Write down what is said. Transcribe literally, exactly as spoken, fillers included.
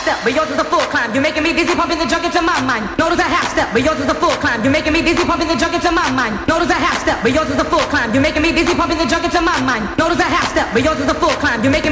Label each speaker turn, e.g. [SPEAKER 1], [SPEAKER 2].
[SPEAKER 1] step, but yours is a full climb. You're making me dizzy, pumping the junk into my mind. Notice a half step, but yours is a full climb. You're making me dizzy, pumping the junk into my mind. Notice a half step, but yours is a full climb. You're making me dizzy, pumping the junk into my mind. Notice a half step, but yours is a full climb. You're making